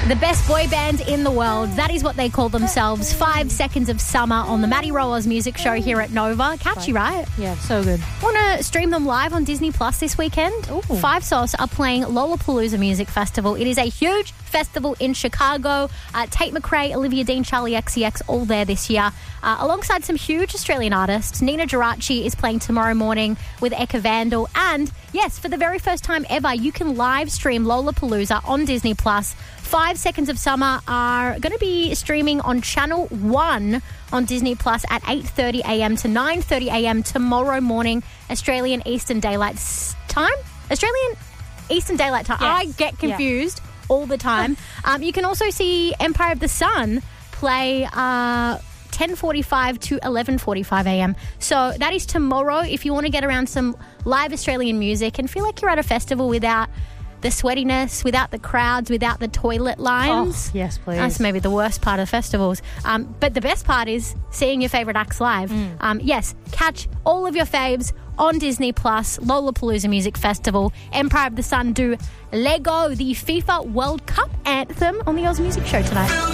The best boy band in the world. That is what they call themselves. 5 Seconds of Summer on the Maddie Rollers Music Show here at Nova. Catchy, right? Yeah, so good. Want to stream them live on Disney Plus this weekend? Ooh. Five Sauce are playing Lollapalooza Music Festival. It is a huge festival in Chicago. Tate McRae, Olivia Dean, Charlie XCX, all there this year. Alongside some huge Australian artists. Nina Geraci is playing tomorrow morning with Eka Vandal. And yes, for the very first time ever, you can live stream Lollapalooza on Disney Plus. 5 Seconds of Summer are going to be streaming on Channel 1 on Disney Plus at 8:30 a.m. to 9:30 a.m. tomorrow morning, Australian Eastern Daylight Time? Australian Eastern Daylight Time. Yes. I get confused all the time. You can also see Empire of the Sun play 10:45 to 11:45 a.m. So that is tomorrow. If you want to get around some live Australian music and feel like you're at a festival without the sweatiness, without the crowds, without the toilet lines. Oh, yes, please. That's maybe the worst part of festivals. But the best part is seeing your favourite acts live. Yes, catch all of your faves on Disney Plus, Lollapalooza Music Festival, Empire of the Sun do Lego, the FIFA World Cup anthem on the Oz Music Show tonight.